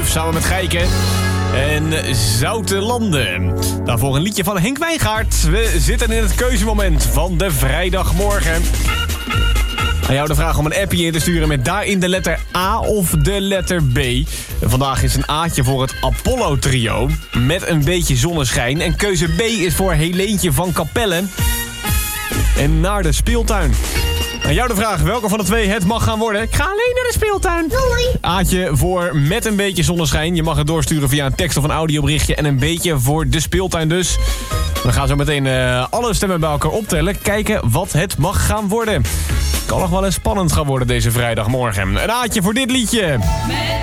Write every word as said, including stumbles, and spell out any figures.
samen met Gijken. En Zoute Landen. Daarvoor een liedje van Henk Wijngaard. We zitten in het keuzemoment van de vrijdagmorgen. Aan jou de vraag om een appje in te sturen met daarin de letter A of de letter B. Vandaag is een A'tje voor het Apollo-trio. Met een beetje zonneschijn. En keuze B is voor Helentje van Capelle. En naar de speeltuin. Aan jou de vraag welke van de twee het mag gaan worden. Ik ga alleen naar de speeltuin. Doei. Aatje voor met een beetje zonneschijn. Je mag het doorsturen via een tekst of een audioberichtje. En een beetje voor de speeltuin dus. Dan gaan we zo meteen uh, alle stemmen bij elkaar optellen. Kijken wat het mag gaan worden. Kan nog wel eens spannend gaan worden deze vrijdagmorgen. Een Aatje voor dit liedje.